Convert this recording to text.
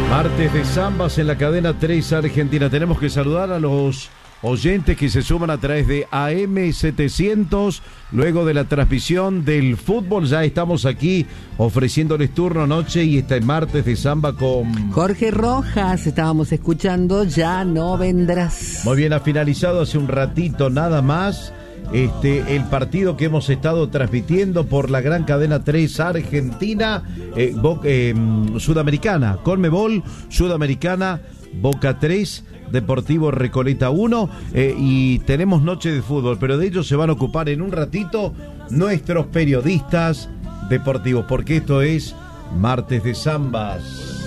Martes de Zambas en la cadena 3 Argentina. Tenemos que saludar a los oyentes que se suman a través de AM700. Luego de la transmisión del fútbol, ya estamos aquí ofreciéndoles turno noche y este martes de Zamba con Jorge Rojas. Estábamos escuchando Ya no vendrás. Muy bien, ha finalizado hace un ratito nada más el partido que hemos estado transmitiendo por la gran cadena 3 Argentina, Sudamericana, Conmebol, Sudamericana, Boca 3, Deportivo Recoleta 1, y tenemos noche de fútbol, pero de ello se van a ocupar en un ratito nuestros periodistas deportivos, porque esto es Martes de Zambas.